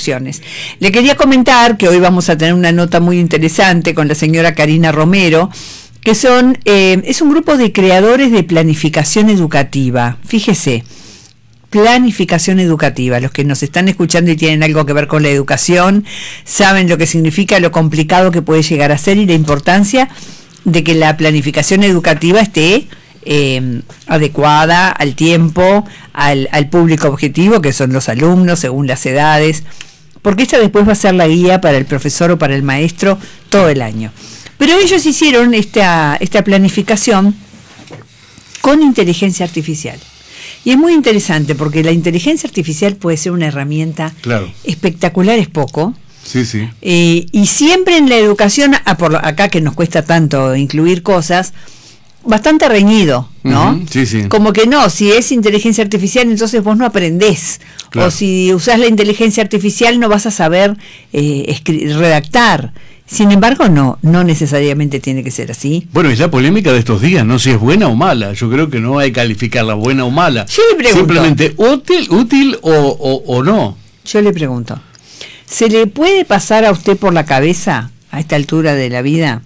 opciones. Le quería comentar que hoy vamos a tener una nota muy interesante con la señora Karina Romero, que es un grupo de creadores de planificación educativa. Fíjese, planificación educativa. Los que nos están escuchando y tienen algo que ver con la educación saben lo que significa, lo complicado que puede llegar a ser y la importancia de que la planificación educativa esté adecuada al tiempo, al público objetivo, que son los alumnos, según las edades, porque esta después va a ser la guía para el profesor o para el maestro todo el año. Pero ellos hicieron esta planificación con inteligencia artificial. Y es muy interesante porque la inteligencia artificial puede ser una herramienta espectacular, es poco. Sí, sí. Y siempre en la educación, acá que nos cuesta tanto incluir cosas, bastante reñido, ¿no? Sí, sí. Como que no, si es inteligencia artificial, entonces vos no aprendés. Claro. O si usás la inteligencia artificial no vas a saber redactar. Sin embargo, no necesariamente tiene que ser así. Bueno, es la polémica de estos días, no si es buena o mala. Yo creo que no hay que calificarla buena o mala. Yo le pregunto. Simplemente útil o no. Yo le pregunto, ¿se le puede pasar a usted por la cabeza, a esta altura de la vida,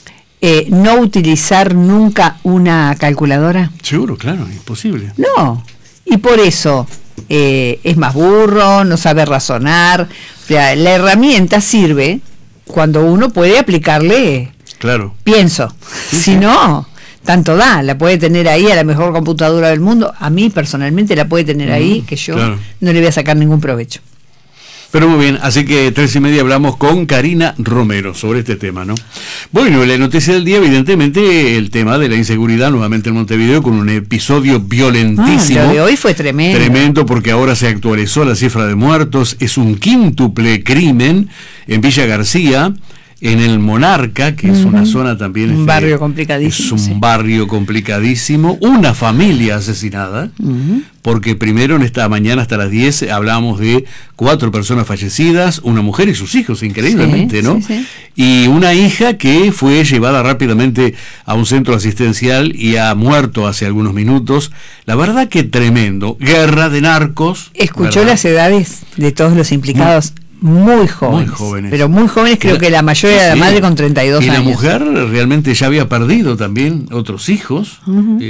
no utilizar nunca una calculadora? Seguro, claro, imposible. No, y por eso es más burro, no sabe razonar. O sea, la herramienta sirve cuando uno puede aplicarle, pienso. Si no, tanto da, la puede tener ahí a la mejor computadora del mundo. A mí personalmente la puede tener ahí, que yo no le voy a sacar ningún provecho. Pero muy bien, así que 3:30 hablamos con Karina Romero sobre este tema, ¿no? Bueno, la noticia del día, evidentemente, el tema de la inseguridad nuevamente en Montevideo, con un episodio violentísimo. Lo de hoy fue tremendo. Tremendo, porque ahora se actualizó la cifra de muertos. Es un quíntuple crimen en Villa García, en el Monarca, que es una zona también... Un barrio complicadísimo. Es un barrio complicadísimo. Una familia asesinada, porque primero en esta mañana hasta las 10 hablábamos de 4 personas fallecidas, una mujer y sus hijos, increíblemente, ¿no? Sí. Y una hija que fue llevada rápidamente a un centro asistencial y ha muerto hace algunos minutos. La verdad que tremendo. Guerra de narcos. ¿Escuchó las edades de todos los implicados? Muy jóvenes, pero muy jóvenes, creo que la mayoría de la madre con 32 años. Y la mujer realmente ya había perdido también otros hijos.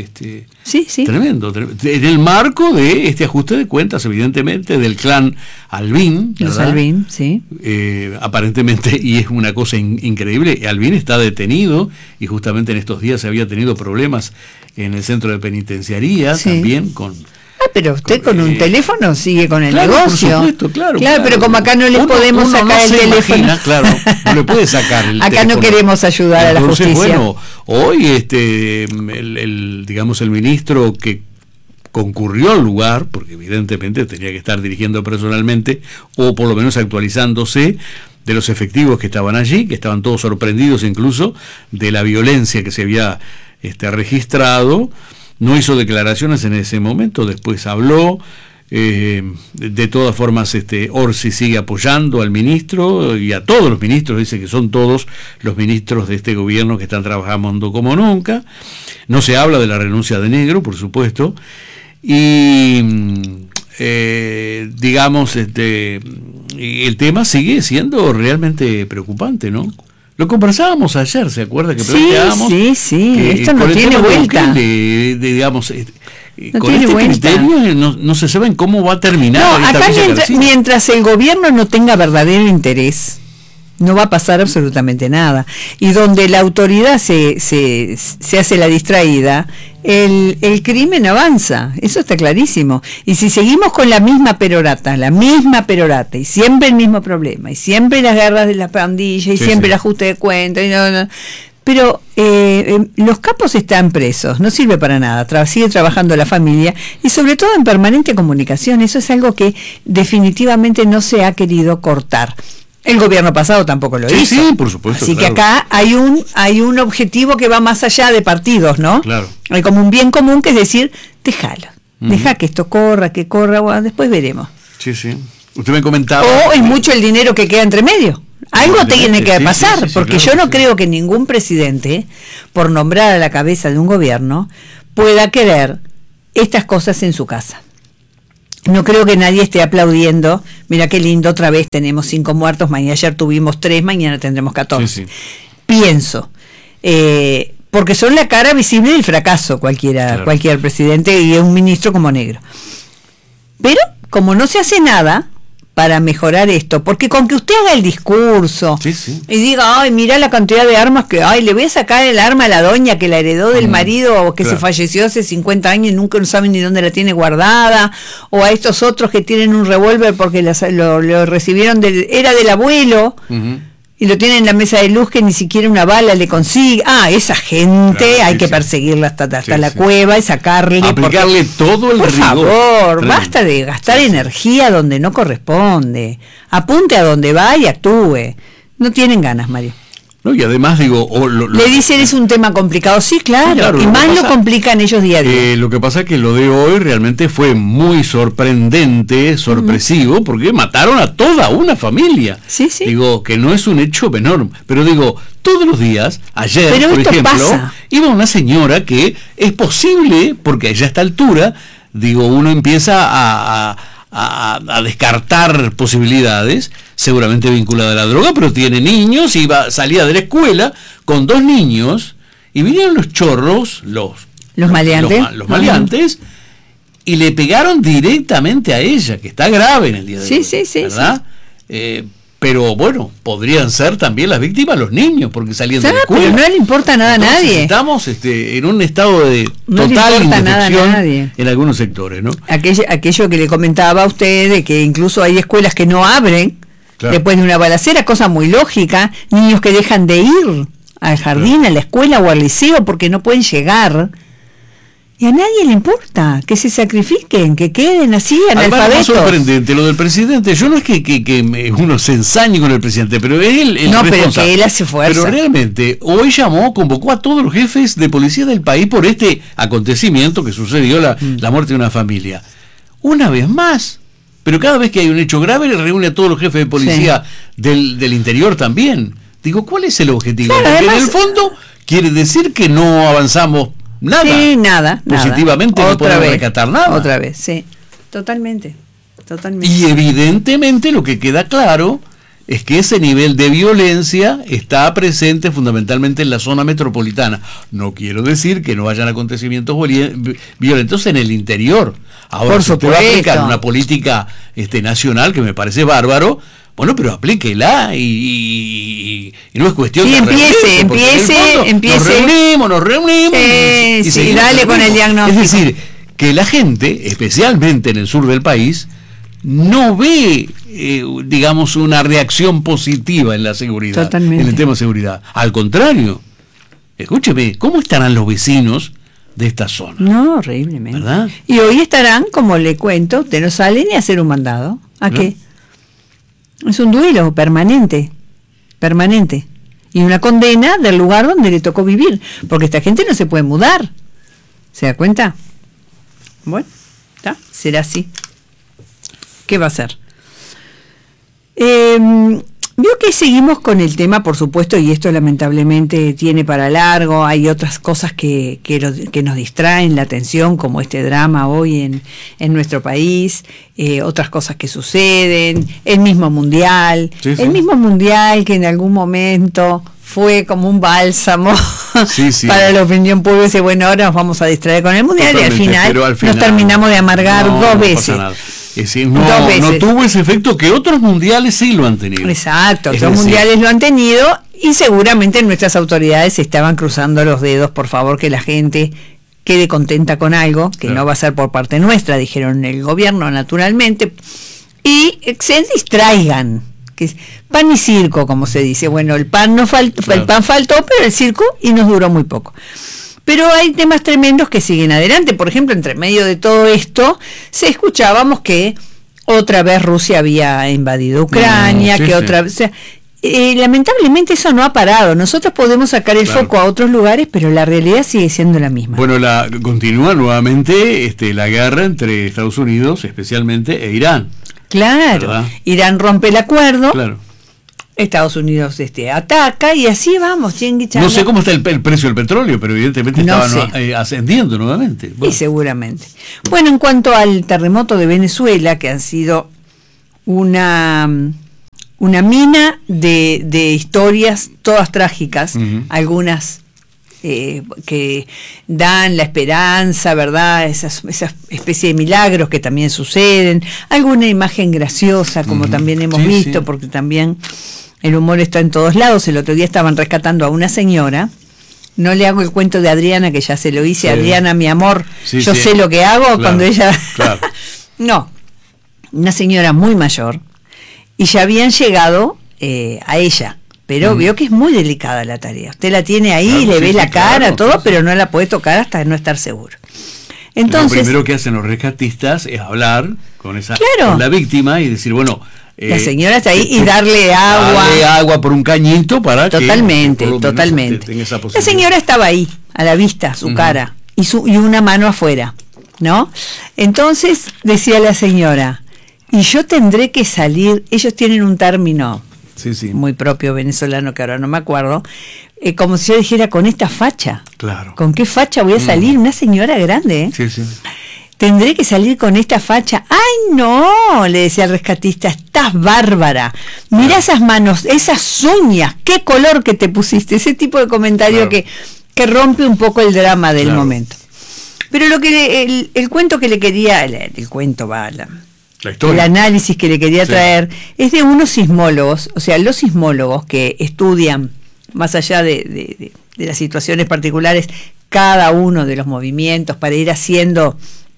Sí. Tremendo. En el marco de este ajuste de cuentas, evidentemente, del clan Albín. Los Albín, sí. Aparentemente, y es una cosa increíble, Albín está detenido y justamente en estos días había tenido problemas en el centro de penitenciaría, también con... pero usted con un teléfono sigue con el negocio. Por supuesto, claro, pero como acá no les podemos sacar el teléfono. Imagina, no le puede sacar el acá teléfono. No queremos ayudar a la justicia. Bueno, hoy el ministro que concurrió al lugar, porque evidentemente tenía que estar dirigiendo personalmente, o por lo menos actualizándose de los efectivos que estaban allí, que estaban todos sorprendidos incluso de la violencia que se había registrado. No hizo declaraciones en ese momento, después habló. De todas formas, Orsi sigue apoyando al ministro y a todos los ministros, dice que son todos los ministros de este gobierno que están trabajando como nunca. No se habla de la renuncia de Negro, por supuesto, y digamos, el tema sigue siendo realmente preocupante, ¿no? Lo conversábamos ayer, ¿se acuerda que planteábamos? Sí, esto no tiene vuelta. Digamos, no con tiene este vuelta. criterio no se sabe cómo va a terminar. No, acá mientras el gobierno no tenga verdadero interés, no va a pasar absolutamente nada. Y donde la autoridad se hace la distraída, el crimen avanza, eso está clarísimo. Y si seguimos con la misma perorata, y siempre el mismo problema, y siempre las guerras de las pandillas, y siempre el ajuste de cuentas, pero los capos están presos, no sirve para nada, sigue trabajando la familia, y sobre todo en permanente comunicación. Eso es algo que definitivamente no se ha querido cortar. El gobierno pasado tampoco lo hizo. Sí, por supuesto. Así que acá hay un objetivo que va más allá de partidos, ¿no? Claro. Hay como un bien común, que es decir, déjalo, deja que esto corra, bueno, después veremos. Sí. Usted me comentaba... O es mucho el dinero que queda entre medio. Algo tiene que pasar, porque claro, yo no creo que ningún presidente, por nombrar a la cabeza de un gobierno, pueda querer estas cosas en su casa. no creo que nadie esté aplaudiendo. Mira qué lindo, otra vez tenemos 5 muertos, ayer tuvimos 3, mañana tendremos 14. Sí. Pienso, porque son la cara visible del fracaso cualquier presidente y un ministro como Negro. Pero como no se hace nada para mejorar esto, porque con que usted haga el discurso y diga, ay, mira la cantidad de armas que hay, le voy a sacar el arma a la doña que la heredó del marido que se falleció hace 50 años y nunca no saben ni dónde la tiene guardada, o a estos otros que tienen un revólver porque lo recibieron era del abuelo, y lo tienen en la mesa de luz que ni siquiera una bala le consigue. Esa gente hay que perseguirla hasta la cueva y sacarle. Aplicarle todo el rigor. Por favor, basta de gastar energía donde no corresponde. Apunte a donde va y actúe. No tienen ganas, Mario. No, y además digo... le dicen es un tema complicado, sí, claro y más lo complican ellos día a día. Lo que pasa es que lo de hoy realmente fue muy sorprendente, sorpresivo, porque mataron a toda una familia. Sí. Digo, que no es un hecho menor, pero digo, todos los días, ayer, por ejemplo, iba una señora que es posible, porque ya a esta altura, digo, uno empieza a descartar posibilidades, seguramente vinculada a la droga, pero tiene niños, salía de la escuela con 2 niños y vinieron los chorros, los maleantes, los maleantes, y le pegaron directamente a ella, que está grave en el día de hoy, ¿verdad? Pero bueno, podrían ser también las víctimas los niños, porque salían de la escuela. Pero no le importa nada a nadie. Estamos en un estado de total indefensión en algunos sectores, ¿no? Aquello que le comentaba a usted, de que incluso hay escuelas que no abren después de una balacera, cosa muy lógica, niños que dejan de ir al jardín, a la escuela o al liceo porque no pueden llegar. Y a nadie le importa que se sacrifiquen, que queden así analfabetos. Es sorprendente lo del presidente. Yo no es que uno se ensañe con el presidente, pero es el responsable. Pero que él hace fuerza. Pero realmente, hoy convocó a todos los jefes de policía del país por este acontecimiento que sucedió, la muerte de una familia. Una vez más. Pero cada vez que hay un hecho grave, le reúne a todos los jefes de policía del interior también. Digo, ¿cuál es el objetivo? Claro, porque además, en el fondo quiere decir que no avanzamos nada. Sí, nada. Positivamente no podemos rescatar nada. Otra vez, sí. Totalmente. Y evidentemente lo que queda claro es que ese nivel de violencia está presente fundamentalmente en la zona metropolitana. No quiero decir que no hayan acontecimientos violentos en el interior. Ahora, por si usted va a aplicar una política nacional, que me parece bárbaro, bueno, pero aplíquela y no es cuestión de empiece. Nos reunimos. Sí, dale con el diagnóstico. Es decir, que la gente, especialmente en el sur del país, no ve, digamos, una reacción positiva en la seguridad, totalmente, en el tema de seguridad. Al contrario, escúcheme, ¿cómo estarán los vecinos de esta zona? No, horriblemente. ¿Verdad? Y hoy estarán, como le cuento, usted no sale ni a hacer un mandado. ¿A qué? Es un duelo permanente. Y una condena del lugar donde le tocó vivir, porque esta gente no se puede mudar. ¿Se da cuenta? Bueno, será así. ¿Qué va a hacer? Vio que seguimos con el tema, por supuesto, y esto lamentablemente tiene para largo. Hay otras cosas que nos distraen la atención, como este drama hoy en nuestro país, otras cosas que suceden, el mismo mundial, el mismo mundial que en algún momento fue como un bálsamo para la opinión pública. Dice, bueno, ahora nos vamos a distraer con el mundial. Totalmente, y al final nos terminamos de amargar dos veces. Es decir, no tuvo ese efecto que otros mundiales sí lo han tenido. Exacto, otros mundiales lo han tenido, y seguramente nuestras autoridades estaban cruzando los dedos, por favor, que la gente quede contenta con algo, que no va a ser por parte nuestra, dijeron el gobierno naturalmente, y se distraigan. Que pan y circo, como se dice. Bueno, el pan el pan faltó, pero el circo, y nos duró muy poco. Pero hay temas tremendos que siguen adelante. Por ejemplo, entre medio de todo esto, escuchábamos que otra vez Rusia había invadido Ucrania, otra vez... O sea, lamentablemente eso no ha parado. Nosotros podemos sacar el foco a otros lugares, pero la realidad sigue siendo la misma. Bueno, continúa nuevamente la guerra entre Estados Unidos, especialmente, e Irán. Claro, ¿verdad? Irán rompe el acuerdo. Claro. Estados Unidos ataca y así vamos, chinguichanga. No sé cómo está el precio del petróleo, pero evidentemente estaban ascendiendo nuevamente. Bueno. Y seguramente. Bueno, en cuanto al terremoto de Venezuela, que han sido una mina de historias todas trágicas, algunas que dan la esperanza, ¿verdad? Esa especie de milagros que también suceden, alguna imagen graciosa, como también hemos visto, porque también el humor está en todos lados. El otro día estaban rescatando a una señora. No le hago el cuento de Adriana, que ya se lo hice. Adriana, mi amor, yo sé lo que hago, claro, cuando ella... Claro. No, una señora muy mayor, y ya habían llegado a ella, pero vio que es muy delicada la tarea. Usted la tiene ahí, claro, le ve la cara, todo, pero no la puede tocar hasta no estar seguro. Entonces, lo primero que hacen los rescatistas es hablar con la víctima y decir, bueno... la señora está ahí y darle agua. Darle agua por un cañito para totalmente. La señora estaba ahí, a la vista, su cara, y una mano afuera, ¿no? Entonces decía la señora, y yo tendré que salir, ellos tienen un término muy propio venezolano que ahora no me acuerdo, como si yo dijera, con esta facha. Claro. ¿Con qué facha voy a salir? Una señora grande, ¿eh? Sí. ¿Tendré que salir con esta facha? ¡Ay, no! Le decía el rescatista, estás bárbara. Mirá esas manos, esas uñas, qué color que te pusiste. Ese tipo de comentario que rompe un poco el drama del momento. Pero lo que el cuento que le quería, la historia. El análisis que le quería traer es de unos sismólogos, o sea, los sismólogos que estudian, más allá de las situaciones particulares, cada uno de los movimientos para ir haciendo...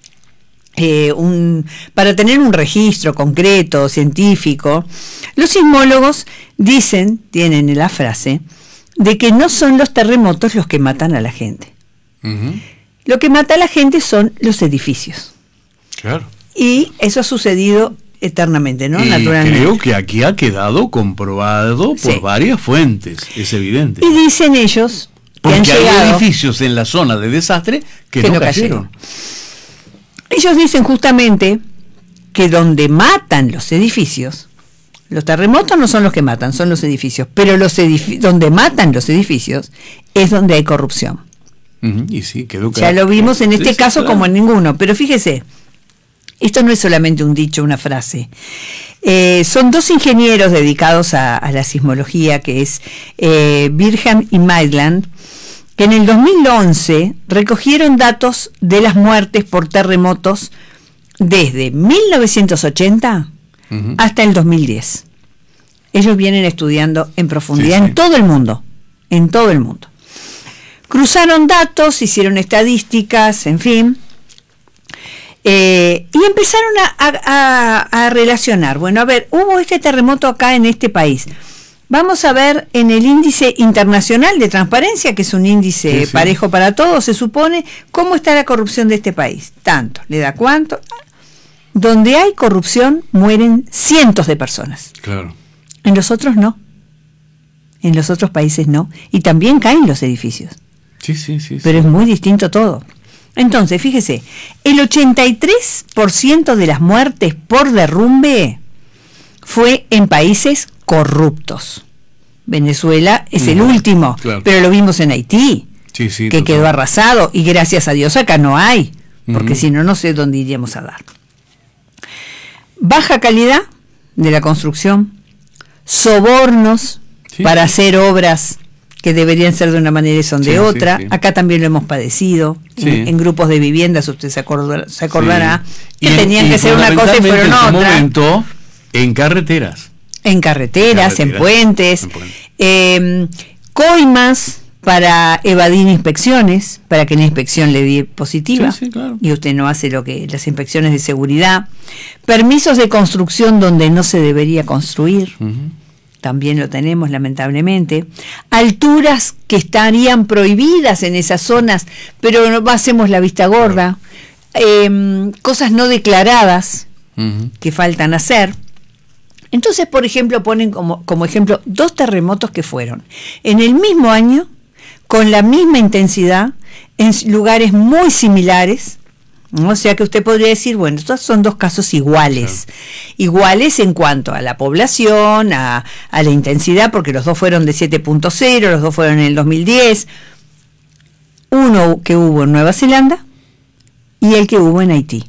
para tener un registro concreto, científico. Los sismólogos tienen la frase de que no son los terremotos los que matan a la gente. Lo que mata a la gente son los edificios. Claro. Y eso ha sucedido eternamente, ¿no? Y naturalmente. Creo que aquí ha quedado comprobado por varias fuentes, es evidente. Y dicen ellos que porque hay edificios en la zona de desastre que no cayeron. Ellos dicen justamente que donde matan los edificios, los terremotos no son los que matan, son los edificios, pero donde matan los edificios es donde hay corrupción. Y sí, quedó ya lo vimos en este caso como en ninguno, pero fíjese, esto no es solamente un dicho, una frase. Son dos ingenieros dedicados a la sismología, que es Birham y Maitland, que en el 2011 recogieron datos de las muertes por terremotos desde 1980 hasta el 2010. Ellos vienen estudiando en profundidad en todo el mundo, Cruzaron datos, hicieron estadísticas, en fin, y empezaron a relacionar. Bueno, a ver, hubo este terremoto acá en este país. Vamos a ver en el índice internacional de transparencia, que es un índice parejo para todos, se supone, cómo está la corrupción de este país. Tanto, le da cuánto. Donde hay corrupción mueren cientos de personas. Claro. En los otros no. En los otros países no. Y también caen los edificios. Sí. Pero es muy distinto todo. Entonces, fíjese, el 83% de las muertes por derrumbe fue en países corruptos. Venezuela es el último, pero lo vimos en Haití, que quedó arrasado, y gracias a Dios acá no hay, porque si no, no sé dónde iríamos a dar. Baja calidad de la construcción, sobornos para hacer obras que deberían ser de una manera y son de otra. Acá también lo hemos padecido, en grupos de viviendas, usted se acordará, que tenían que ser una cosa y fueron otra. Momento, en carreteras. En puentes, coimas para evadir inspecciones, para que la inspección le dé positiva, claro. Y usted no hace las inspecciones de seguridad, permisos de construcción donde no se debería construir, también lo tenemos lamentablemente, alturas que estarían prohibidas en esas zonas, pero no hacemos la vista gorda, cosas no declaradas que faltan hacer. Entonces, por ejemplo, ponen como ejemplo 2 terremotos que fueron en el mismo año, con la misma intensidad, en lugares muy similares, O sea que usted podría decir, bueno, estos son dos casos iguales. Claro. Iguales en cuanto a la población, a la intensidad, porque los dos fueron de 7.0, los dos fueron en el 2010. Uno que hubo en Nueva Zelanda y el que hubo en Haití.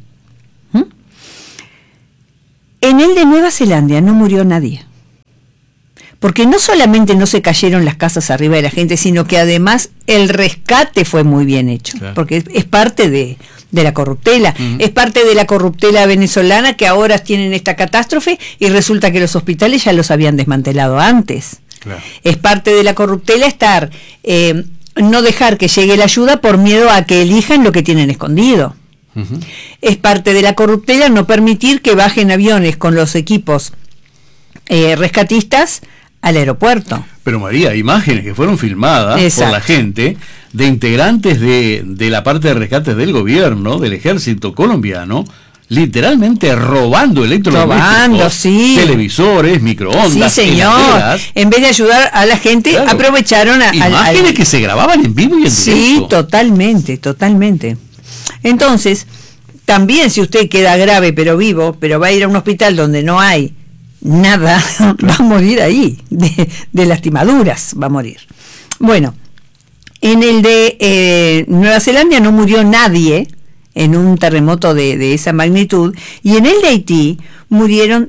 En el de Nueva Zelanda no murió nadie. Porque no solamente no se cayeron las casas arriba de la gente, sino que además el rescate fue muy bien hecho. Claro. Porque es parte de la corruptela. Es parte de la corruptela venezolana que ahora tienen esta catástrofe y resulta que los hospitales ya los habían desmantelado antes. Claro. Es parte de la corruptela estar... no dejar que llegue la ayuda por miedo a que elijan lo que tienen escondido. Es parte de la corruptela no permitir que bajen aviones con los equipos rescatistas al aeropuerto. Pero María, hay imágenes que fueron filmadas por la gente de integrantes de la parte de rescates del gobierno, del ejército colombiano, literalmente robando electrodomésticos, televisores, microondas, sí, señor. Heladeras. En vez de ayudar a la gente, claro, aprovecharon imágenes que se grababan en vivo y en directo. Sí, totalmente. Entonces, también si usted queda grave pero vivo, pero va a ir a un hospital donde no hay nada, va a morir ahí, de lastimaduras va a morir. Bueno, en el de Nueva Zelanda no murió nadie en un terremoto de esa magnitud, y en el de Haití murieron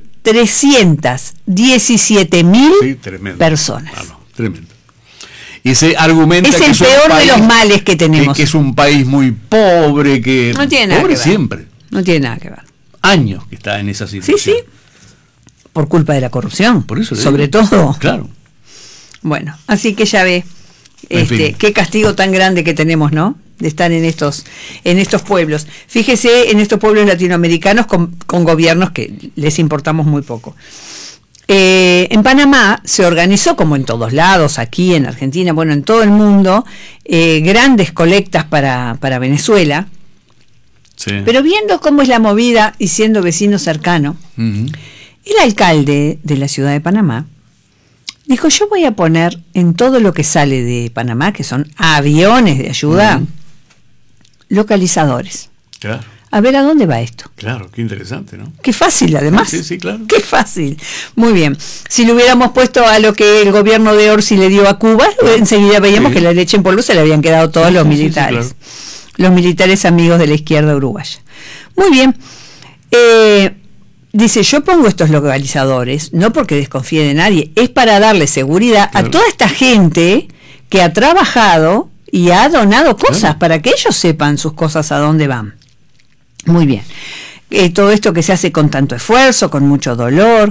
317.000 personas. Tremendo. Ese argumento es el peor de los males que tenemos. Que es un país muy pobre, que no tiene nada pobre que ver. Siempre. No tiene nada que ver. Años que está en esa situación. Sí. Por culpa de la corrupción. Por eso sobre todo. Claro. Bueno, así que ya ve, qué castigo tan grande que tenemos, ¿no? De estar en estos pueblos. Fíjese en estos pueblos latinoamericanos con gobiernos que les importamos muy poco. En Panamá se organizó, como en todos lados, aquí en Argentina, bueno, en todo el mundo, grandes colectas para Venezuela. Sí. Pero viendo cómo es la movida y siendo vecino cercano, el alcalde de la ciudad de Panamá dijo: yo voy a poner en todo lo que sale de Panamá, que son aviones de ayuda, localizadores. Claro. A ver a dónde va esto. Claro, qué interesante, ¿no? Qué fácil, además. Sí, claro. Qué fácil. Muy bien. Si lo hubiéramos puesto a lo que el gobierno de Orsi le dio a Cuba, enseguida veíamos que la leche en polvo se le habían quedado todos los militares. Claro. Los militares amigos de la izquierda uruguaya. Muy bien. Dice: yo pongo estos localizadores, no porque desconfíe de nadie, es para darle seguridad a toda esta gente que ha trabajado y ha donado cosas, para que ellos sepan sus cosas a dónde van. Muy bien. Todo esto que se hace con tanto esfuerzo, con mucho dolor,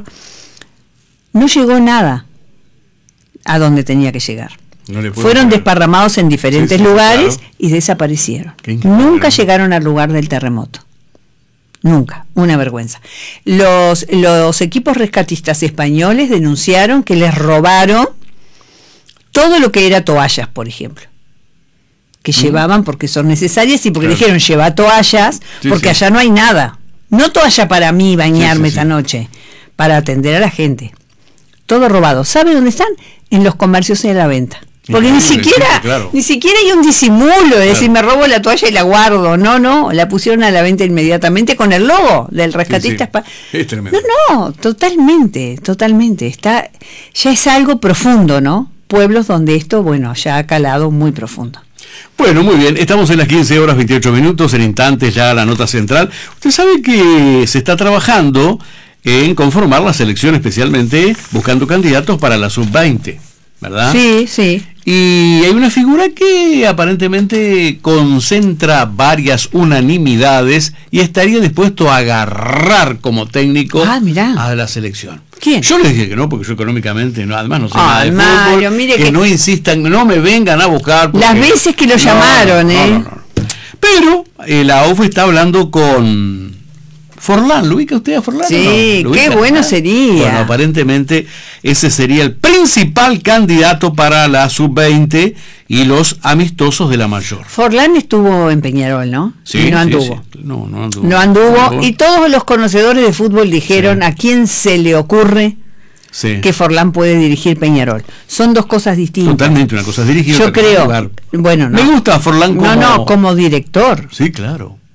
no llegó nada a donde tenía que llegar. Fueron desparramados en diferentes lugares, claro, y desaparecieron. Nunca llegaron al lugar del terremoto. Nunca. Una vergüenza. Los equipos rescatistas españoles denunciaron que les robaron todo lo que era toallas, por ejemplo, que llevaban porque son necesarias y porque dijeron: lleva toallas, porque allá no hay nada. No toalla para mí bañarme esta noche, para atender a la gente. Todo robado. ¿Sabe dónde están? En los comercios y en la venta. Porque ni siquiera hay un disimulo, es decir, me robo la toalla y la guardo. No, la pusieron a la venta inmediatamente con el logo del rescatista. Es tremendo. No, totalmente. Ya es algo profundo, ¿no? Pueblos donde esto, bueno, ya ha calado muy profundo. Bueno, muy bien, estamos en las 15:28, en instantes ya la nota central. Usted sabe que se está trabajando en conformar la selección, especialmente buscando candidatos para la sub-20, ¿verdad? Sí. Y hay una figura que aparentemente concentra varias unanimidades y estaría dispuesto a agarrar como técnico a la selección. ¿Quién? Yo les dije que no, porque yo económicamente no, además no sé nada de Mario, fútbol, mire que no insistan, no me vengan a buscar. Las veces que lo llamaron, no. Pero la AUF está hablando con Forlán. ¿Lo ubica usted a Forlán? Sí, ¿no? qué bueno sería. Bueno, aparentemente ese sería el principal candidato para la sub-20 y los amistosos de la mayor. Forlán estuvo en Peñarol, ¿no? Sí, y no anduvo. Sí. No anduvo. No anduvo, y todos los conocedores de fútbol dijeron: ¿a quién se le ocurre que Forlán puede dirigir Peñarol? Son dos cosas distintas. Totalmente, una cosa es dirigir. Yo creo, bueno, no. Me gusta Forlán como... como director. Sí, claro.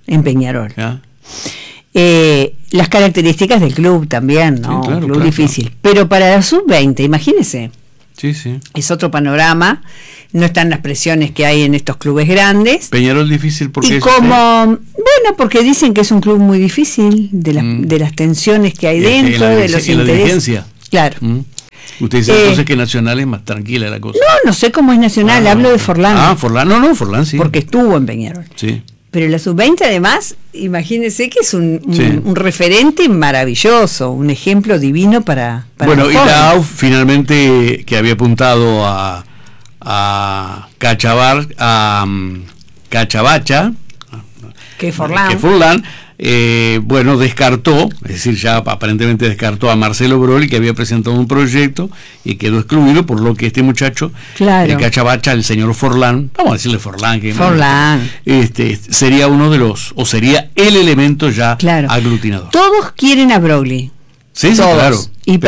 en Peñarol. ¿Ya? Las características del club también, ¿no? Sí, claro, Un club claro, difícil. claro. Pero para la sub-20, imagínese, Sí, sí. es otro panorama, no están las presiones que hay en estos clubes grandes. Peñarol difícil porque Y bueno, porque dicen que es un club muy difícil, de las tensiones que hay dentro, de los la intereses. dirigencia. Claro. Usted dice entonces que Nacional es más tranquila la cosa. No sé cómo es Nacional, hablo de Forlán. Forlán, Forlán sí. Porque estuvo en Peñarol. Sí. Pero la sub-20 además, imagínense que es un Sí. referente maravilloso, un ejemplo divino para Bueno, los y jóvenes. la AUF finalmente, que había apuntado a Cachabacha, Que Forlán. que Forlán, bueno, descartó, es decir, ya aparentemente descartó a Marcelo Broli, que había presentado un proyecto y quedó excluido, por lo que este muchacho, Claro. el Cachabacha, el señor Forlán, vamos a decirle Forlán, que Forlán. sería uno de los, o sería el elemento ya Claro. aglutinador. Todos quieren a Broglie. Sí, sí, Todos. claro.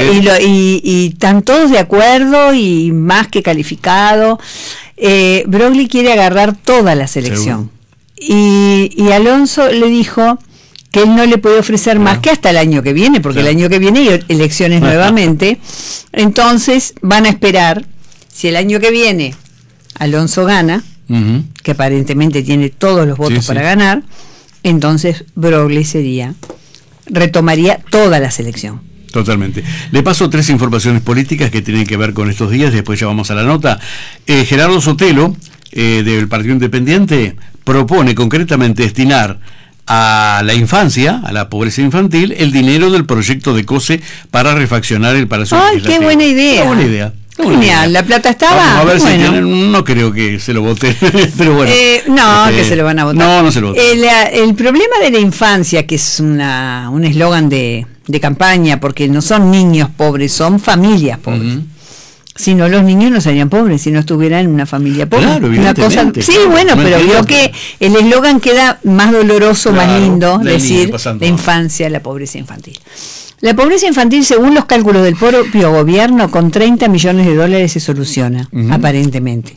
Y están todos de acuerdo y más que calificado. Broglie quiere agarrar toda la selección. Y Alonso le dijo que él no le puede ofrecer más que hasta el año que viene, porque el año que viene hay elecciones nuevamente. Entonces van a esperar, si el año que viene Alonso gana, que aparentemente tiene todos los votos para ganar, entonces Broglie retomaría toda la selección. Totalmente. Le paso 3 informaciones políticas que tienen que ver con estos días, después ya vamos a la nota. Gerardo Sotelo, del Partido Independiente, propone concretamente destinar a la infancia, a la pobreza infantil, el dinero del proyecto de COSE para refaccionar el Palacio Legislativo. ¡Qué buena idea! Qué buena idea. Genial, la plata estaba. Vamos a ver si bueno. tienen, no creo que se lo voten, pero bueno. Que se lo van a votar. No se lo votan. El problema de la infancia, que es un eslogan de campaña, porque no son niños pobres, son familias pobres. Si no, los niños no serían pobres si no estuvieran en una familia pobre. Claro, evidentemente. Sí, bueno, No pero entiendo vio que el eslogan queda más doloroso, Claro, más lindo, la decir niña pasando la infancia, la pobreza infantil. La pobreza infantil, según los cálculos del propio gobierno, con 30 millones de dólares se soluciona, aparentemente.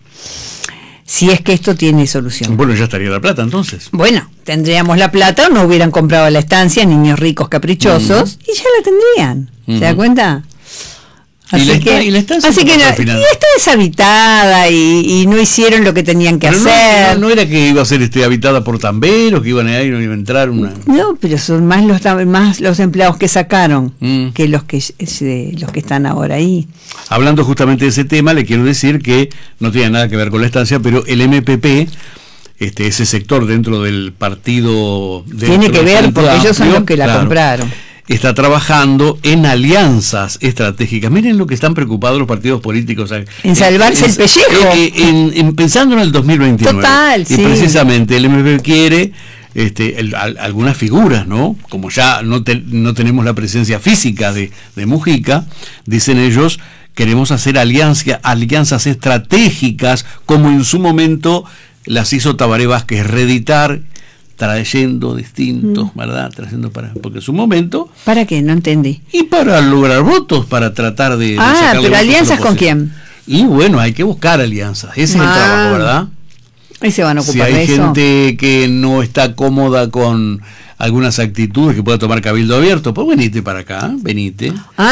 Si es que esto tiene solución. Bueno, ya estaría la plata entonces. Bueno, tendríamos la plata o no hubieran comprado la estancia niños ricos caprichosos y ya la tendrían. ¿Se da cuenta? ¿Y la estancia así qué que pasó al final? está deshabitada y no hicieron lo que tenían que hacer. No era que iba a ser habitada por tamberos, que iban a ir, iba a entrar una... No, pero son más los empleados que sacaron que los que están ahora ahí. Hablando justamente de ese tema, le quiero decir que no tiene nada que ver con la estancia, pero el MPP, ese sector dentro del partido... Tiene que ver, porque ellos son los que la compraron. Está trabajando en alianzas estratégicas. Miren lo que están preocupados los partidos políticos. En salvarse el pellejo. Pensando en el 2029. Total, y sí. precisamente el MPP quiere algunas figuras, ¿no? Como ya no tenemos la presencia física de Mujica, dicen ellos, queremos hacer alianzas estratégicas, como en su momento las hizo Tabaré Vázquez, reeditar, trayendo distintos, ¿verdad? Trayendo porque en su momento... ¿Para qué? No entendí. Y para lograr votos, para tratar de sacarle pero votos alianzas con quién. Y bueno, hay que buscar alianzas. Ese es el trabajo, ¿verdad? Ahí se van a ocupar si hay de eso. gente que no está cómoda con algunas actitudes que pueda tomar cabildo abierto, pues venite para acá, venite.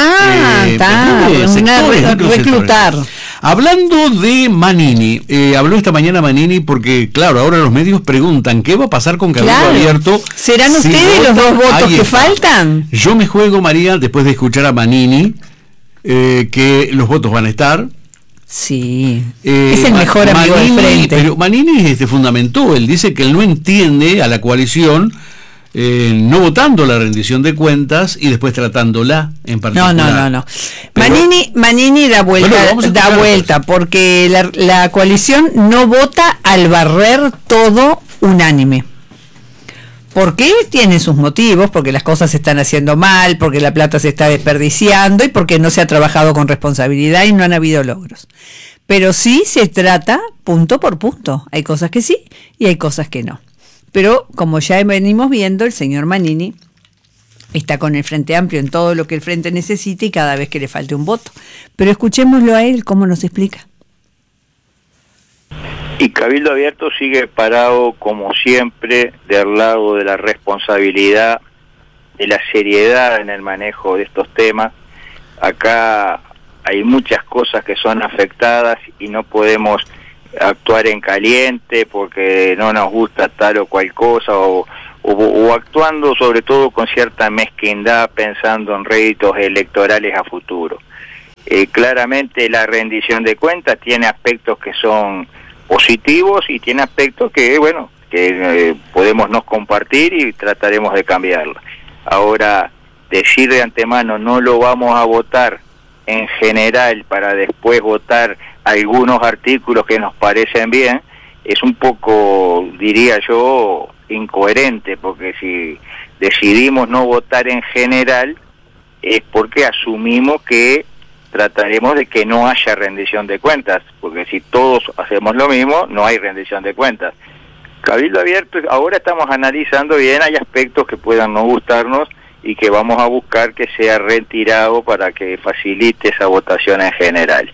Reclutar. Hablando de Manini, habló esta mañana Manini porque, claro, ahora los medios preguntan qué va a pasar con cabildo abierto. ¿Serán ustedes los 2 votos que faltan? Yo me juego, María, después de escuchar a Manini, que los votos van a estar. Sí, es el mejor amigo del frente. Pero Manini fundamentó, él dice que él no entiende a la coalición no votando la rendición de cuentas y después tratándola en particular. No. Pero, Manini da vuelta porque la coalición no vota al barrer todo unánime. ¿Por qué? Tiene sus motivos, porque las cosas se están haciendo mal, porque la plata se está desperdiciando y porque no se ha trabajado con responsabilidad y no han habido logros. Pero sí se trata punto por punto. Hay cosas que sí y hay cosas que no. Pero como ya venimos viendo, el señor Manini está con el Frente Amplio en todo lo que el Frente necesite y cada vez que le falte un voto. Pero escuchémoslo a él, cómo nos explica. Y Cabildo Abierto sigue parado, como siempre, del lado de la responsabilidad, de la seriedad en el manejo de estos temas. Acá hay muchas cosas que son afectadas y no podemos actuar en caliente porque no nos gusta tal o cual cosa, o actuando sobre todo con cierta mezquindad, pensando en réditos electorales a futuro. Claramente la rendición de cuentas tiene aspectos que son positivos y tiene aspectos que, bueno, que podemos no compartir y trataremos de cambiarlo. Ahora, decir de antemano no lo vamos a votar en general para después votar algunos artículos que nos parecen bien, es un poco, diría yo, incoherente, porque si decidimos no votar en general es porque asumimos que trataremos de que no haya rendición de cuentas, porque si todos hacemos lo mismo, no hay rendición de cuentas. Cabildo Abierto, ahora estamos analizando bien, hay aspectos que puedan no gustarnos y que vamos a buscar que sea retirado para que facilite esa votación en general.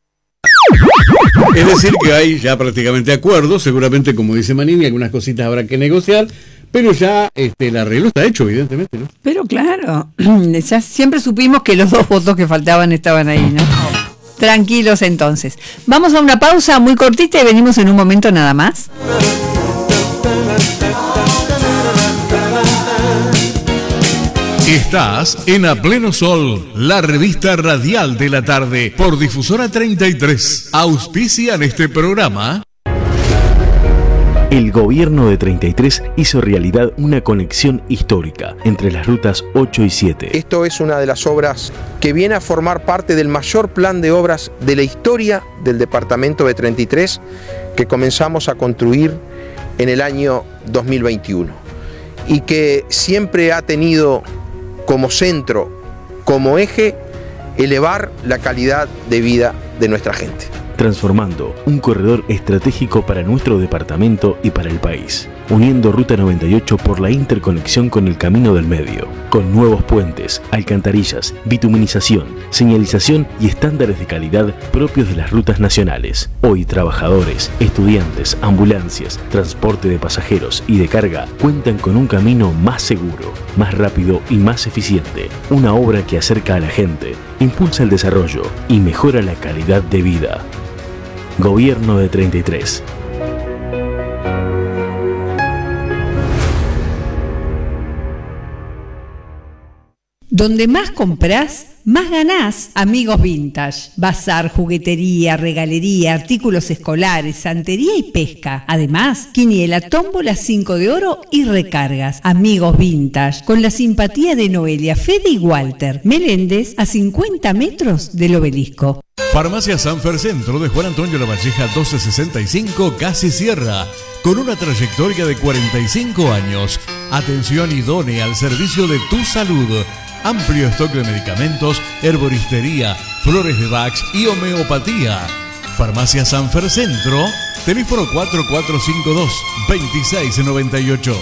Es decir, que hay ya prácticamente acuerdos, seguramente, como dice Manini, algunas cositas habrá que negociar, pero ya el arreglo está hecho, evidentemente, ¿no? Pero claro, ya siempre supimos que los 2 votos que faltaban estaban ahí, ¿no? Tranquilos entonces. Vamos a una pausa muy cortita y venimos en un momento nada más. Estás en A Pleno Sol, la revista radial de la tarde, por Difusora 33. Auspician este programa. El gobierno de 33 hizo realidad una conexión histórica entre las rutas 8 y 7. Esto es una de las obras que viene a formar parte del mayor plan de obras de la historia del departamento de 33 que comenzamos a construir en el año 2021 y que siempre ha tenido como centro, como eje, elevar la calidad de vida de nuestra gente. Transformando un corredor estratégico para nuestro departamento y para el país, uniendo Ruta 98 por la interconexión con el Camino del Medio, con nuevos puentes, alcantarillas, bituminización, señalización y estándares de calidad propios de las rutas nacionales. Hoy trabajadores, estudiantes, ambulancias, transporte de pasajeros y de carga cuentan con un camino más seguro, más rápido y más eficiente. Una obra que acerca a la gente, impulsa el desarrollo y mejora la calidad de vida. Gobierno de 33. Donde más comprás, más ganás. Amigos Vintage. Bazar, juguetería, regalería, artículos escolares, santería y pesca. Además, quiniela, tómbola, 5 de oro y recargas. Amigos Vintage. Con la simpatía de Noelia, Fede y Walter. Meléndez, a 50 metros del Obelisco. Farmacia Sanfer Centro de Juan Antonio Lavalleja 1265, casi Sierra, con una trayectoria de 45 años. Atención idónea al servicio de tu salud. Amplio stock de medicamentos, herboristería, flores de Bach y homeopatía. Farmacia Sanfer Centro, teléfono 4452-2698.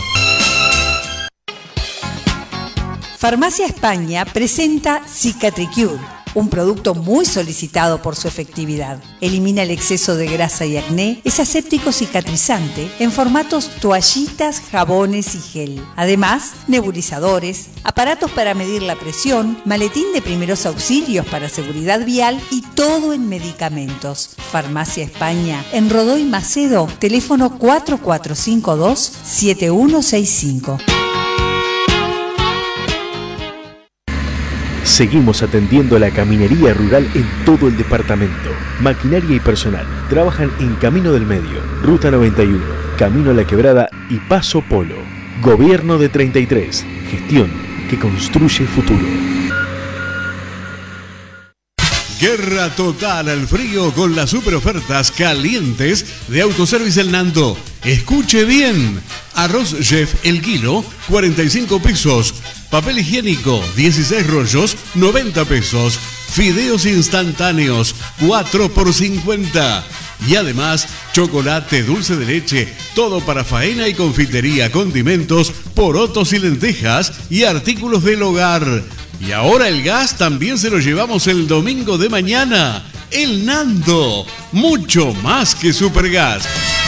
Farmacia España presenta Cicatricure, un producto muy solicitado por su efectividad. Elimina el exceso de grasa y acné, es aséptico cicatrizante en formatos toallitas, jabones y gel. Además, nebulizadores, aparatos para medir la presión, maletín de primeros auxilios para seguridad vial y todo en medicamentos. Farmacia España, en Rodó y Macedo, teléfono 4452-7165. Seguimos atendiendo a la caminería rural en todo el departamento. Maquinaria y personal trabajan en Camino del Medio, Ruta 91, Camino a la Quebrada y Paso Polo. Gobierno de 33. Gestión que construye futuro. Guerra total al frío con las super ofertas calientes de Autoservice El Nando. Escuche bien. Arroz Chef el kilo, 45 pesos. Papel higiénico, 16 rollos, 90 pesos. Fideos instantáneos, 4 por 50. Y además, chocolate, dulce de leche, todo para faena y confitería, condimentos, porotos y lentejas y artículos del hogar. Y ahora el gas también se lo llevamos el domingo de mañana. El Nando, mucho más que Supergas.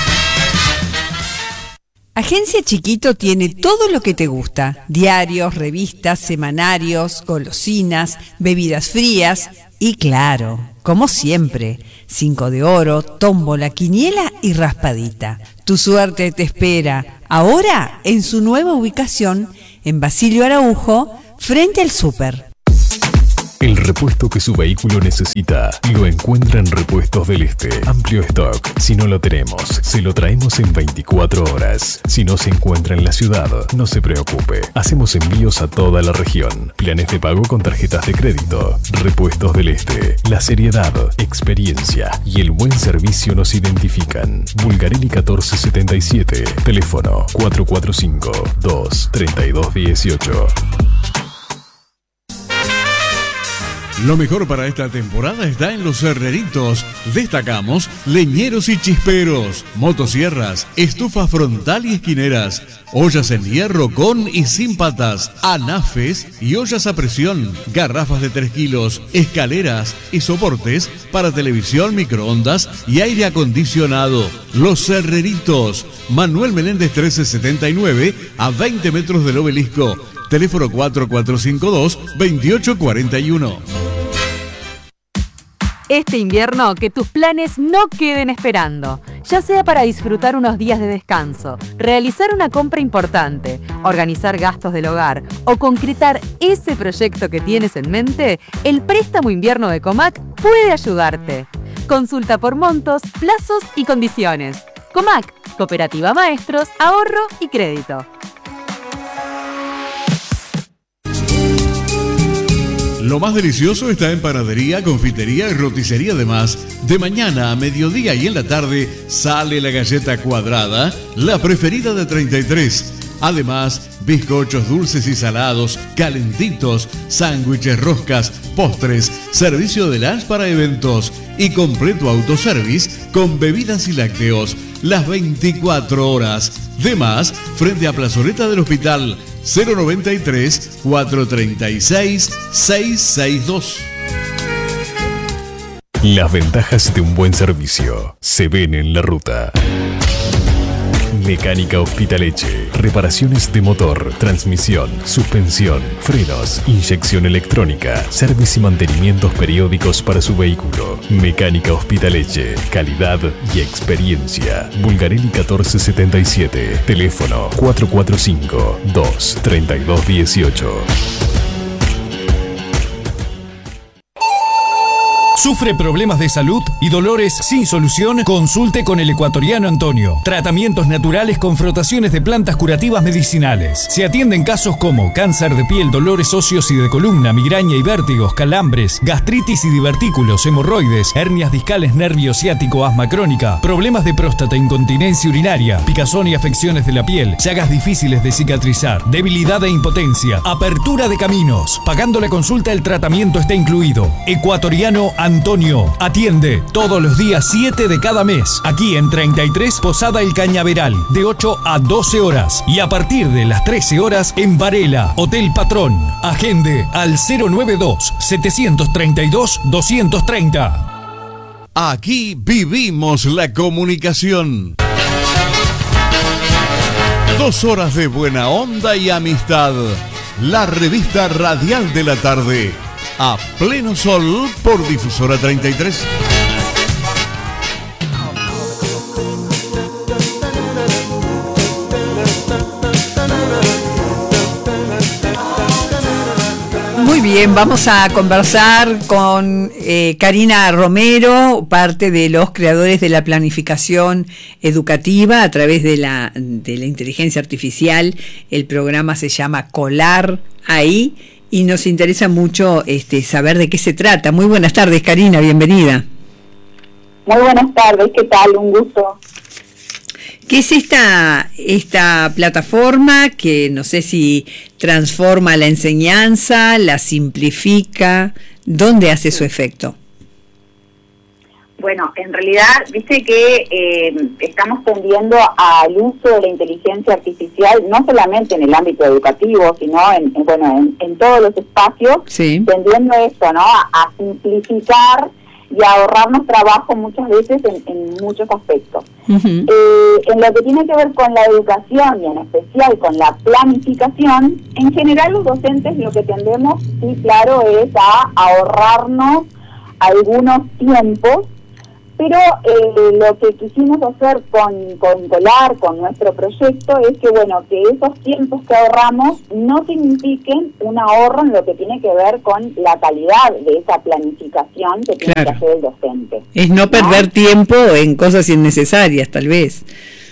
Agencia Chiquito tiene todo lo que te gusta: diarios, revistas, semanarios, golosinas, bebidas frías y, claro, como siempre, 5 de oro, tómbola, quiniela y raspadita. Tu suerte te espera, ahora en su nueva ubicación en Basilio Araujo, frente al súper. El repuesto que su vehículo necesita lo encuentra en Repuestos del Este. Amplio stock. Si no lo tenemos, se lo traemos en 24 horas. Si no se encuentra en la ciudad, no se preocupe. Hacemos envíos a toda la región. Planes de pago con tarjetas de crédito. Repuestos del Este. La seriedad, experiencia y el buen servicio nos identifican. Bulgarelli 1477. Teléfono 445-23218. Lo mejor para esta temporada está en Los Herreritos. Destacamos leñeros y chisperos, motosierras, estufa frontal y esquineras, ollas en hierro con y sin patas, anafes y ollas a presión, garrafas de 3 kilos, escaleras y soportes para televisión, microondas y aire acondicionado. Los Herreritos, Manuel Menéndez 1379, a 20 metros del Obelisco. Teléfono 4452-2841. Este invierno, que tus planes no queden esperando. Ya sea para disfrutar unos días de descanso, realizar una compra importante, organizar gastos del hogar o concretar ese proyecto que tienes en mente, el préstamo invierno de Comac puede ayudarte. Consulta por montos, plazos y condiciones. Comac, Cooperativa Maestros, Ahorro y Crédito. Lo más delicioso está en panadería, confitería y roticería. Además, de mañana a mediodía y en la tarde sale la galleta cuadrada, la preferida de 33. Además, bizcochos dulces y salados, calentitos, sándwiches, roscas, postres, servicio de lunch para eventos y completo autoservice con bebidas y lácteos las 24 horas. De más, frente a Plazoleta del Hospital, 093-436-662. Las ventajas de un buen servicio se ven en la ruta. Mecánica Hospitaleche. Reparaciones de motor, transmisión, suspensión, frenos, inyección electrónica, servicio y mantenimientos periódicos para su vehículo. Mecánica Hospitaleche. Calidad y experiencia. Bulgarelli 1477. Teléfono 445-23218. ¿Sufre problemas de salud y dolores sin solución? Consulte con el ecuatoriano Antonio. Tratamientos naturales con frotaciones de plantas curativas medicinales. Se atienden casos como cáncer de piel, dolores óseos y de columna, migraña y vértigos, calambres, gastritis y divertículos, hemorroides, hernias discales, nervio ciático, asma crónica, problemas de próstata, incontinencia urinaria, picazón y afecciones de la piel, llagas difíciles de cicatrizar, debilidad e impotencia, apertura de caminos. Pagando la consulta, el tratamiento está incluido. Ecuatoriano Antonio atiende todos los días 7 de cada mes, aquí en 33 Posada El Cañaveral, de 8 a 12 horas y a partir de las 13 horas en Varela, Hotel Patrón. Agende al 092-732-230. Aquí vivimos la comunicación. 2 horas de buena onda y amistad. La revista radial de la tarde. A pleno sol por Difusora 33. Muy bien, vamos a conversar con Karina Romero, parte de los creadores de la planificación educativa a través de la inteligencia artificial. El programa se llama Colar Ahí. Y nos interesa mucho saber de qué se trata. Muy buenas tardes, Karina, bienvenida. Muy buenas tardes, ¿qué tal? Un gusto. ¿Qué es esta plataforma que no sé si transforma la enseñanza, la simplifica? ¿Dónde hace su efecto? Bueno, en realidad, viste que estamos tendiendo al uso de la inteligencia artificial, no solamente en el ámbito educativo, sino en todos los espacios, sí, tendiendo esto, ¿no? A simplificar y ahorrarnos trabajo muchas veces en muchos aspectos. En lo que tiene que ver con la educación y en especial con la planificación, en general los docentes lo que tendemos, sí, claro, es a ahorrarnos algunos tiempos, pero lo que quisimos hacer con Colar, con nuestro proyecto, es que, bueno, que esos tiempos que ahorramos no signifiquen un ahorro en lo que tiene que ver con la calidad de esa planificación que tiene que hacer el docente. Es no perder tiempo en cosas innecesarias, tal vez.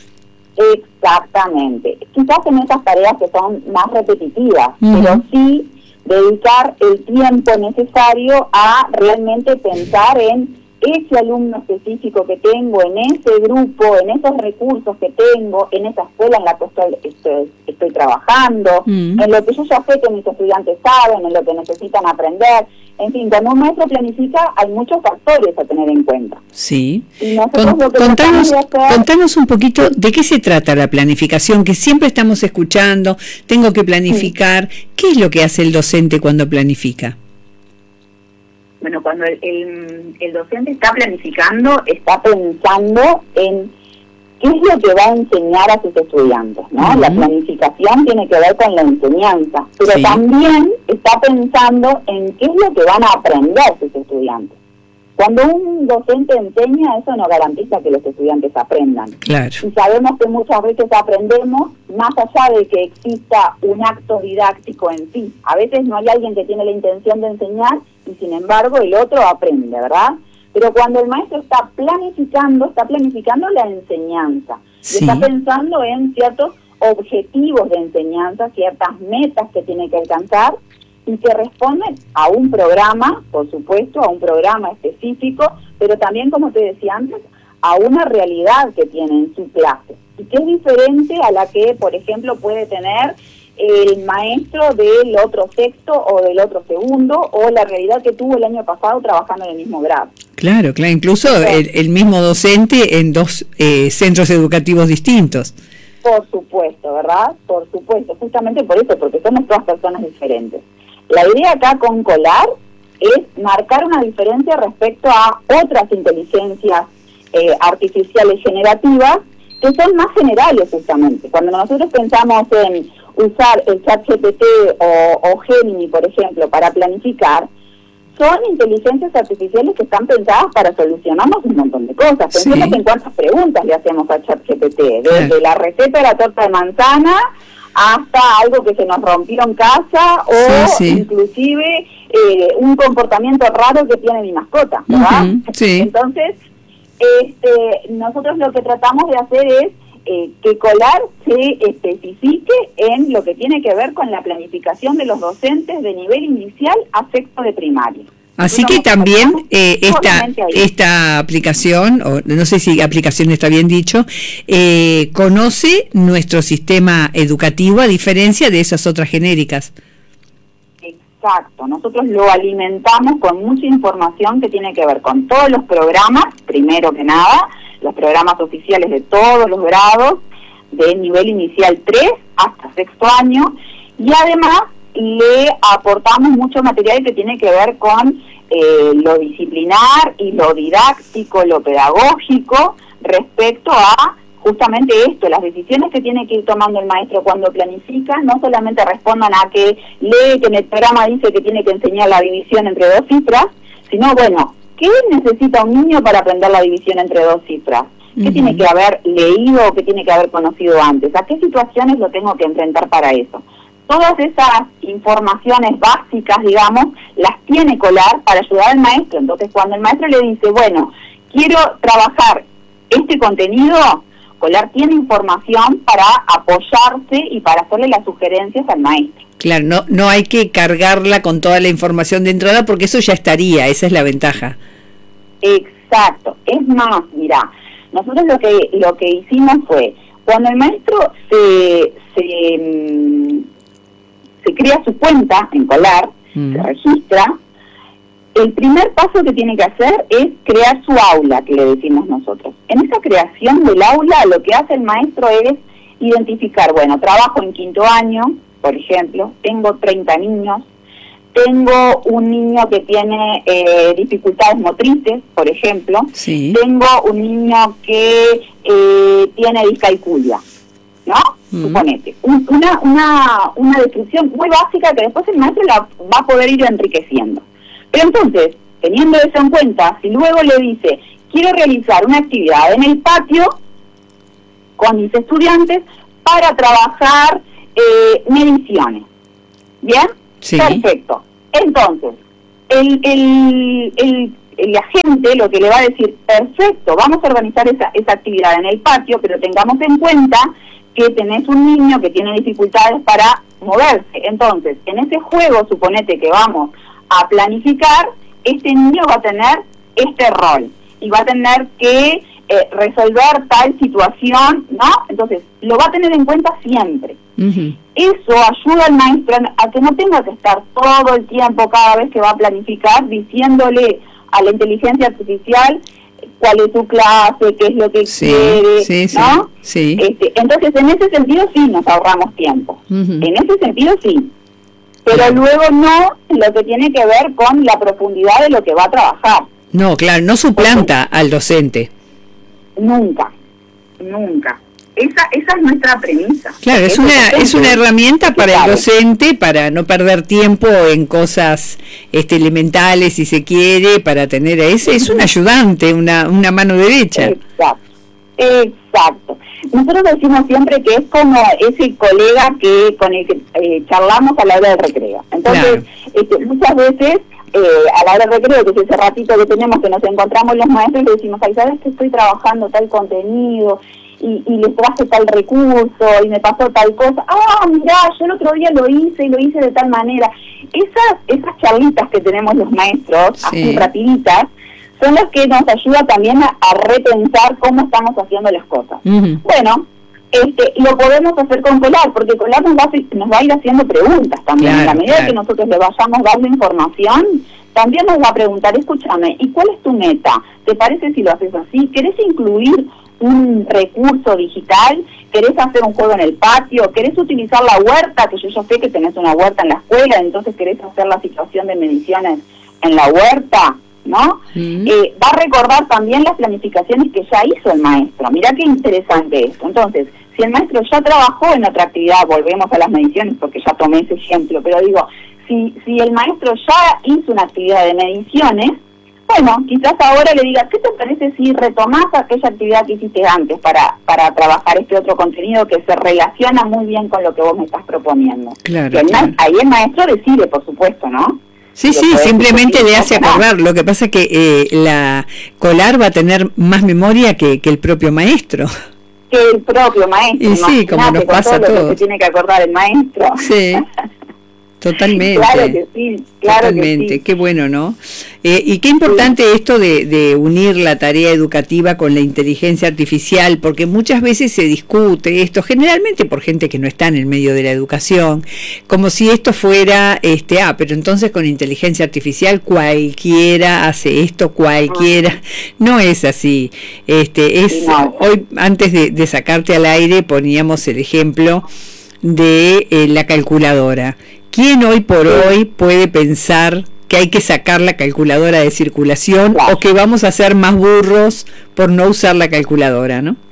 Exactamente. Quizás en esas tareas que son más repetitivas, pero sí dedicar el tiempo necesario a realmente pensar en ese alumno específico que tengo, en ese grupo, en esos recursos que tengo, en esa escuela en la que estoy trabajando, en lo que yo ya sé que mis estudiantes saben, en lo que necesitan aprender. En fin, cuando un maestro planifica hay muchos factores a tener en cuenta. Sí. Y nosotros lo que tratamos de hacer... Contanos un poquito de qué se trata la planificación, que siempre estamos escuchando, tengo que planificar. ¿Qué es lo que hace el docente cuando planifica? Bueno, cuando el docente está planificando, está pensando en qué es lo que va a enseñar a sus estudiantes, ¿no? La planificación tiene que ver con la enseñanza, pero también está pensando en qué es lo que van a aprender sus estudiantes. Cuando un docente enseña, eso no garantiza que los estudiantes aprendan. Claro. Y sabemos que muchas veces aprendemos más allá de que exista un acto didáctico en sí. A veces no hay alguien que tiene la intención de enseñar y sin embargo el otro aprende, ¿verdad? Pero cuando el maestro está planificando la enseñanza. Y está pensando en ciertos objetivos de enseñanza, ciertas metas que tiene que alcanzar, y que responden a un programa, por supuesto, a un programa específico, pero también, como te decía antes, a una realidad que tiene en su clase, y que es diferente a la que, por ejemplo, puede tener el maestro del otro sexto o del otro segundo, o la realidad que tuvo el año pasado trabajando en el mismo grado. Claro, incluso el mismo docente en dos centros educativos distintos. Por supuesto, ¿verdad? Por supuesto, justamente por eso, porque somos todas personas diferentes. La idea acá con Colar es marcar una diferencia respecto a otras inteligencias artificiales generativas que son más generales justamente. Cuando nosotros pensamos en usar el ChatGPT o Gemini, por ejemplo, para planificar, son inteligencias artificiales que están pensadas para solucionarnos un montón de cosas. Pensemos en cuántas preguntas le hacemos a ChatGPT, desde la receta de la torta de manzana hasta algo que se nos rompió en casa o inclusive un comportamiento raro que tiene mi mascota, ¿verdad? Entonces, nosotros lo que tratamos de hacer es que Colar se especifique en lo que tiene que ver con la planificación de los docentes de nivel inicial a sexto de primaria. Así que también esta aplicación, o no sé si aplicación está bien dicho, conoce nuestro sistema educativo a diferencia de esas otras genéricas. Exacto, nosotros lo alimentamos con mucha información que tiene que ver con todos los programas, primero que nada, los programas oficiales de todos los grados, de nivel inicial 3 hasta sexto año, y además le aportamos mucho material que tiene que ver con lo disciplinar y lo didáctico, lo pedagógico, respecto a justamente esto, las decisiones que tiene que ir tomando el maestro cuando planifica, no solamente respondan a que lee que en el programa dice que tiene que enseñar la división entre dos cifras, sino, bueno, ¿qué necesita un niño para aprender la división entre dos cifras? ¿Qué tiene que haber leído o qué tiene que haber conocido antes? ¿A qué situaciones lo tengo que enfrentar para eso? Todas esas informaciones básicas, digamos, las tiene Colar para ayudar al maestro. Entonces, cuando el maestro le dice, bueno, quiero trabajar este contenido, Colar tiene información para apoyarse y para hacerle las sugerencias al maestro. Claro, no hay que cargarla con toda la información de entrada porque eso ya estaría, esa es la ventaja. Exacto. Es más, mirá, nosotros lo que hicimos fue, cuando el maestro se crea su cuenta en Colar, se registra, el primer paso que tiene que hacer es crear su aula, que le decimos nosotros. En esa creación del aula, lo que hace el maestro es identificar, bueno, trabajo en quinto año, por ejemplo, tengo 30 niños, tengo un niño que tiene dificultades motrices, por ejemplo, Sí. tengo un niño que tiene discalculia, ¿no? Suponete, una descripción muy básica que después el maestro la va a poder ir enriqueciendo. Pero entonces, teniendo eso en cuenta, si luego le dice, quiero realizar una actividad en el patio con mis estudiantes para trabajar mediciones, ¿bien? Sí. Perfecto. Entonces, el agente lo que le va a decir, perfecto, vamos a organizar esa actividad en el patio, pero tengamos en cuenta que tenés un niño que tiene dificultades para moverse. Entonces, en ese juego, suponete que vamos a planificar, este niño va a tener este rol y va a tener que resolver tal situación, ¿no? Entonces, lo va a tener en cuenta siempre. Eso ayuda al maestro a que no tenga que estar todo el tiempo, cada vez que va a planificar, diciéndole a la inteligencia artificial cuál es su clase, qué es lo que quiere, ¿no? Sí. Entonces, en ese sentido sí nos ahorramos tiempo. En ese sentido sí. Pero luego no lo que tiene que ver con la profundidad de lo que va a trabajar. No, claro, no suplanta al docente. Nunca. Esa es nuestra premisa. Claro, es una herramienta para el docente, para no perder tiempo en cosas elementales, si se quiere, para tener es un ayudante, una mano derecha. Exacto. Nosotros decimos siempre que es como ese colega con el que charlamos a la hora del recreo. Entonces, muchas veces a la hora del recreo, que es ese ratito que tenemos que nos encontramos los maestros, y le decimos, ay, ¿sabes que estoy trabajando tal contenido? Y les traje tal recurso, y me pasó tal cosa. Ah, mirá, yo el otro día lo hice, y lo hice de tal manera. Esas charlitas que tenemos los maestros, así rapiditas, son las que nos ayudan también a repensar cómo estamos haciendo las cosas. Bueno, lo podemos hacer con Colar, porque Colar nos va a ir haciendo preguntas también. Claro, a medida que nosotros le vayamos dando información, también nos va a preguntar, escúchame, ¿y cuál es tu meta? ¿Te parece si lo haces así? ¿Querés incluir un recurso digital? ¿Querés hacer un juego en el patio? ¿Querés utilizar la huerta? Que yo ya sé que tenés una huerta en la escuela, entonces querés hacer la situación de mediciones en la huerta, ¿no? Va a recordar también las planificaciones que ya hizo el maestro. Mirá qué interesante esto. Entonces, si el maestro ya trabajó en otra actividad, volvemos a las mediciones porque ya tomé ese ejemplo, pero digo, si el maestro ya hizo una actividad de mediciones, bueno, quizás ahora le diga, ¿qué te parece si retomás aquella actividad que hiciste antes para trabajar este otro contenido que se relaciona muy bien con lo que vos me estás proponiendo? Claro, Ahí el maestro decide, por supuesto, ¿no? Sí, simplemente le hace acordar. Lo que pasa es que la Colar va a tener más memoria que el propio maestro. Que el propio maestro. Y sí, como nos pasa a todos. Lo que se tiene que acordar el maestro. Sí. Totalmente. Claro que sí, claro totalmente. Que sí. Qué bueno, ¿no? Y qué importante esto de unir la tarea educativa con la inteligencia artificial, porque muchas veces se discute esto, generalmente por gente que no está en el medio de la educación, como si esto fuera, pero entonces con inteligencia artificial cualquiera hace esto, cualquiera. No es así. Hoy, antes de sacarte al aire, poníamos el ejemplo de la calculadora. ¿Quién hoy por hoy puede pensar que hay que sacar la calculadora de circulación o que vamos a ser más burros por no usar la calculadora, ¿no?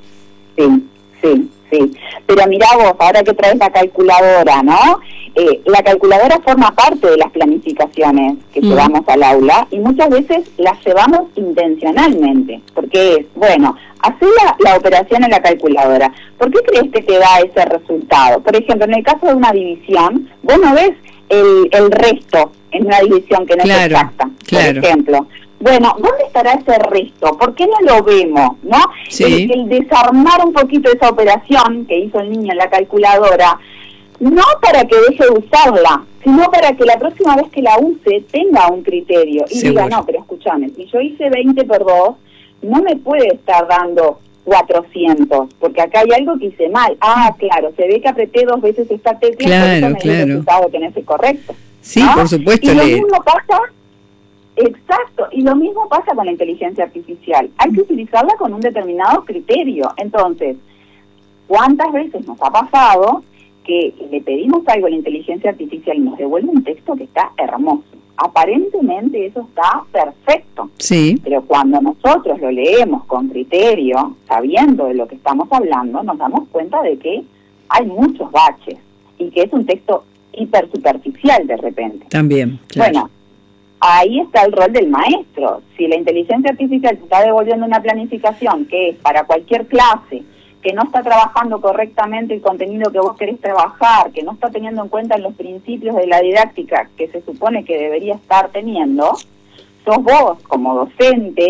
Sí. Pero mirá vos, ahora que traes la calculadora, ¿no? La calculadora forma parte de las planificaciones que llevamos al aula y muchas veces las llevamos intencionalmente, porque es, bueno, hacer la operación en la calculadora. ¿Por qué crees que te da ese resultado? Por ejemplo, en el caso de una división, vos no ves el resto en una división que no es exacta, por ejemplo. Bueno, ¿dónde estará ese resto? ¿Por qué no lo vemos? ¿No? Sí. El desarmar un poquito esa operación que hizo el niño en la calculadora, no para que deje de usarla, sino para que la próxima vez que la use tenga un criterio y diga, no, pero escúchame, si yo hice 20 por 2, no me puede estar dando 400, porque acá hay algo que hice mal. Ah, claro, se ve que apreté 2 veces esta tecla, por eso me dio el resultado que no es correcto. Sí, ¿no? Por supuesto. Y lo mismo pasa... Exacto, y lo mismo pasa con la inteligencia artificial. Hay que utilizarla con un determinado criterio. Entonces, ¿cuántas veces nos ha pasado que le pedimos algo a la inteligencia artificial y nos devuelve un texto que está hermoso. Aparentemente eso está perfecto. Sí. Pero cuando nosotros lo leemos con criterio, sabiendo de lo que estamos hablando, nos damos cuenta de que hay muchos baches y que es un texto hiper superficial de repente. También, claro. Bueno, ahí está el rol del maestro. Si la inteligencia artificial te está devolviendo una planificación que es para cualquier clase, que no está trabajando correctamente el contenido que vos querés trabajar, que no está teniendo en cuenta los principios de la didáctica que se supone que debería estar teniendo, sos vos como docente